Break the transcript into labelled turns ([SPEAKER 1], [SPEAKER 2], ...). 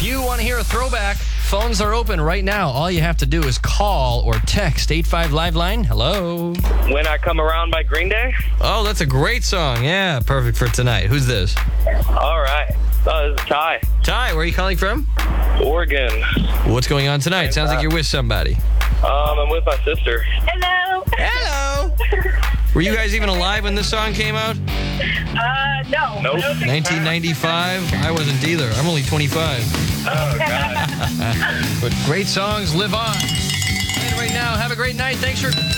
[SPEAKER 1] you want to hear a throwback, phones are open right now. All you have to do is call or text 85 Live Line. Hello.
[SPEAKER 2] When I Come Around by Green Day.
[SPEAKER 1] Oh, that's a great song. Yeah, perfect for tonight. Who's this?
[SPEAKER 2] All right. This is Ty.
[SPEAKER 1] Ty, where are you calling from?
[SPEAKER 2] Oregon.
[SPEAKER 1] What's going on tonight? Sounds like you're with somebody.
[SPEAKER 2] I'm with my sister.
[SPEAKER 3] Hello.
[SPEAKER 1] Hello. Were you guys even alive when this song came out?
[SPEAKER 3] No.
[SPEAKER 2] Nope.
[SPEAKER 1] 1995? I wasn't either. I'm only 25.
[SPEAKER 2] Oh, God.
[SPEAKER 1] But great songs live on. And right now, have a great night. Thanks for...